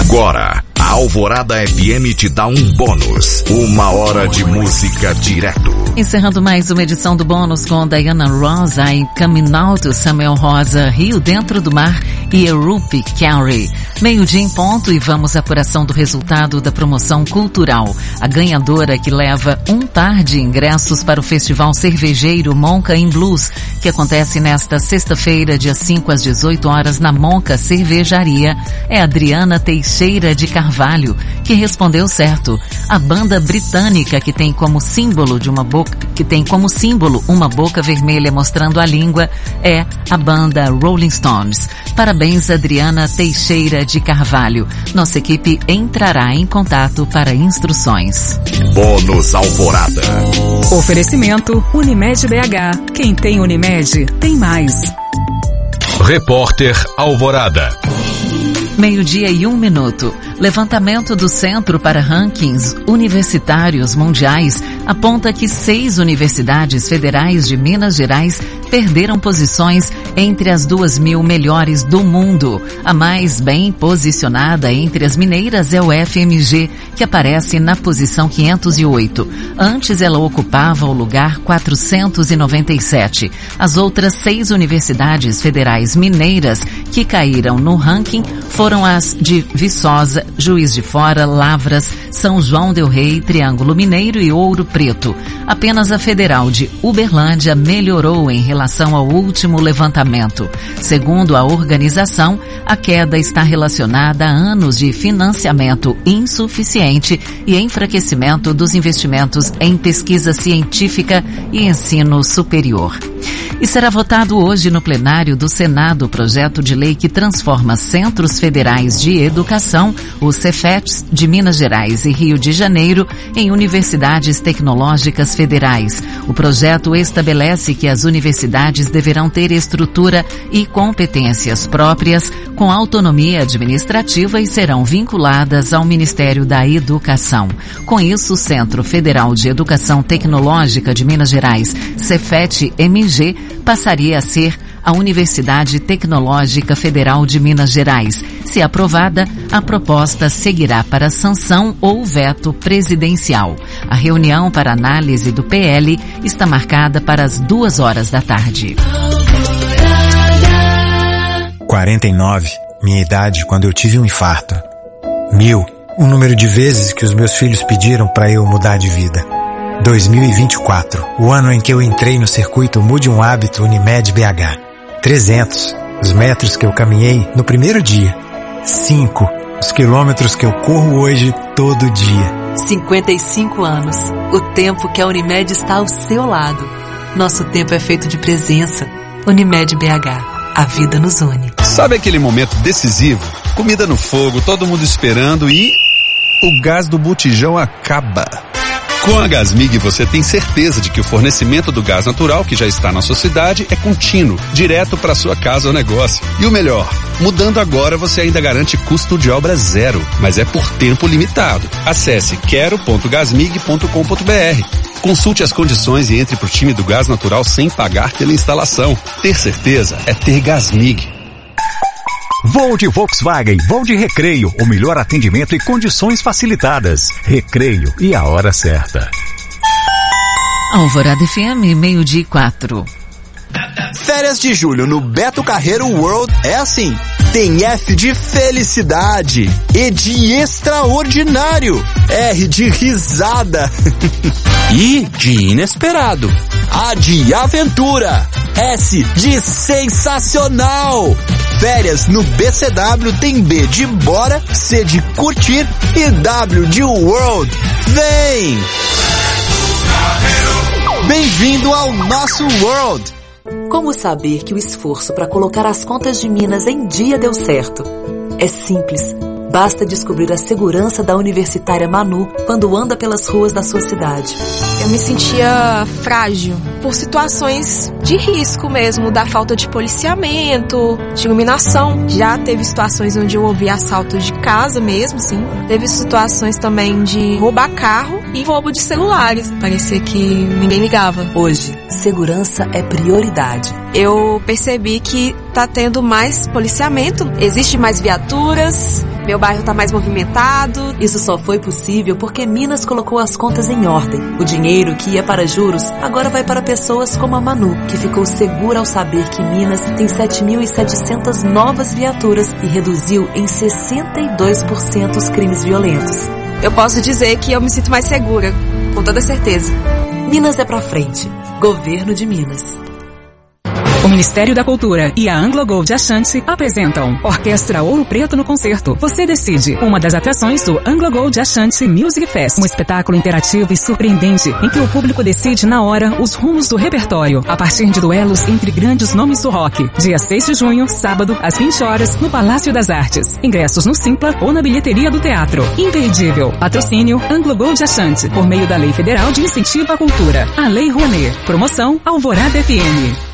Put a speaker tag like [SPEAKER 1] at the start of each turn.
[SPEAKER 1] Agora, a Alvorada FM te dá um bônus. 1 hora de música direto.
[SPEAKER 2] Encerrando mais uma edição do bônus com Diana Rosa e Coming Out, Samuel Rosa, Rio Dentro do Mar e Europe Carey. 12:00 em ponto e vamos à apuração do resultado da promoção cultural. A ganhadora que leva um par de ingressos para o Festival Cervejeiro Monca in Blues, que acontece nesta sexta-feira, dia 5 às 18 horas na Monca Cervejaria, é Adriana Teixeira de Carvalho, que respondeu certo. A banda britânica que tem como símbolo uma boca vermelha mostrando a língua é a banda Rolling Stones. Parabéns, Adriana Teixeira de Carvalho. Nossa equipe entrará em contato para instruções.
[SPEAKER 1] Bônus Alvorada.
[SPEAKER 3] Oferecimento Unimed BH. Quem tem Unimed, tem mais.
[SPEAKER 1] Repórter Alvorada.
[SPEAKER 2] 12:01. Levantamento do Centro para Rankings Universitários Mundiais aponta que 6 universidades federais de Minas Gerais perderam posições entre as 2.000 melhores do mundo. A mais bem posicionada entre as mineiras é o FMG, que aparece na posição 508. Antes ela ocupava o lugar 497. As outras 6 universidades federais mineiras que caíram no ranking foram as de Viçosa, Juiz de Fora, Lavras, São João del Rei, Triângulo Mineiro e Ouro Preto. Apenas a Federal de Uberlândia melhorou em relação ao último levantamento. Segundo a organização, a queda está relacionada a anos de financiamento insuficiente e enfraquecimento dos investimentos em pesquisa científica e ensino superior. E será votado hoje no plenário do Senado o projeto de lei que transforma Centros Federais de Educação, os Cefetes, de Minas Gerais e Rio de Janeiro, em universidades tecnológicas federais. O projeto estabelece que as universidades deverão ter estrutura e competências próprias, com autonomia administrativa e serão vinculadas ao Ministério da Educação. Com isso, o Centro Federal de Educação Tecnológica de Minas Gerais, Cefet-MG, passaria a ser a Universidade Tecnológica Federal de Minas Gerais. Se aprovada, a proposta seguirá para sanção ou veto presidencial. A reunião para análise do PL está marcada para as 2 da tarde.
[SPEAKER 4] 49, minha idade quando eu tive um infarto. 1000, o número de vezes que os meus filhos pediram para eu mudar de vida. 2024, o ano em que eu entrei no circuito Mude um Hábito Unimed BH. 300, os metros que eu caminhei no primeiro dia. 5, os quilômetros que eu corro hoje todo dia.
[SPEAKER 5] 55 anos, o tempo que a Unimed está ao seu lado. Nosso tempo é feito de presença. Unimed BH, a vida nos une.
[SPEAKER 6] Sabe aquele momento decisivo? Comida no fogo, todo mundo esperando e o gás do botijão acaba. Com a Gasmig você tem certeza de que o fornecimento do gás natural que já está na sua cidade é contínuo, direto para sua casa ou negócio. E o melhor, mudando agora você ainda garante custo de obra zero, mas é por tempo limitado. Acesse quero.gasmig.com.br. Consulte as condições e entre pro time do gás natural sem pagar pela instalação. Ter certeza é ter Gasmig.
[SPEAKER 7] Voo de Volkswagen, voo de Recreio, o melhor atendimento e condições facilitadas. Recreio e a hora certa.
[SPEAKER 2] Alvorada FM, 12:04.
[SPEAKER 8] Férias de julho no Beto Carreiro World é assim. Tem F de felicidade, E de extraordinário, R de risada, I de inesperado, A de aventura, S de sensacional. Férias no BCW tem B de bora, C de curtir e W de world. Vem! Bem-vindo ao nosso world!
[SPEAKER 5] Como saber que o esforço para colocar as contas de Minas em dia deu certo? É simples. Basta descobrir a segurança da universitária Manu quando anda pelas ruas da sua cidade.
[SPEAKER 9] Eu me sentia frágil por situações de risco mesmo, da falta de policiamento, de iluminação. Já teve situações onde eu ouvi assaltos de casa mesmo, sim. Teve situações também de roubar carro e roubo de celulares. Parecia que ninguém ligava.
[SPEAKER 5] Hoje, segurança é prioridade.
[SPEAKER 9] Eu percebi que tá tendo mais policiamento, existe mais viaturas, meu bairro tá mais movimentado.
[SPEAKER 5] Isso só foi possível porque Minas colocou as contas em ordem. O dinheiro que ia para juros agora vai para pessoas como a Manu, que ficou segura ao saber que Minas tem 7.700 novas viaturas e reduziu em 62% os crimes violentos.
[SPEAKER 9] Eu posso dizer que eu me sinto mais segura, com toda certeza.
[SPEAKER 5] Minas é pra frente. Governo de Minas.
[SPEAKER 3] O Ministério da Cultura e a Anglo Gold Ashanti apresentam Orquestra Ouro Preto no Concerto. Você decide, uma das atrações do Anglo Gold Ashanti Music Fest. Um espetáculo interativo e surpreendente em que o público decide na hora os rumos do repertório, a partir de duelos entre grandes nomes do rock. Dia 6 de junho, sábado, às 20 horas, no Palácio das Artes. Ingressos no Simpla ou na bilheteria do teatro. Imperdível. Patrocínio Anglo Gold Ashanti, por meio da Lei Federal de Incentivo à Cultura. A Lei Rouanet. Promoção Alvorada FM.